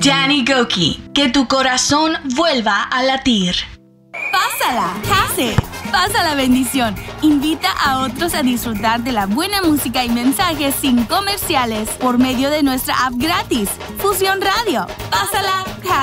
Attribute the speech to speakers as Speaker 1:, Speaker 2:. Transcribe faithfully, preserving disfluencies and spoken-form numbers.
Speaker 1: Danny Gokey, que tu corazón vuelva a latir.
Speaker 2: Pásala, pase, pasa la bendición. Invita a otros a disfrutar de la buena música y mensajes sin comerciales por medio de nuestra app gratis, Fusión Radio. Pásala, pase.